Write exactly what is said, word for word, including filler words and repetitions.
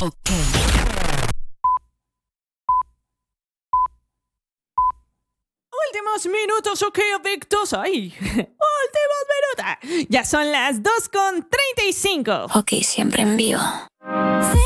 Ok. Últimos minutos, ok, adictos. Ay, últimos minutos. Ya son las dos con treinta y cinco. Ok, siempre en vivo.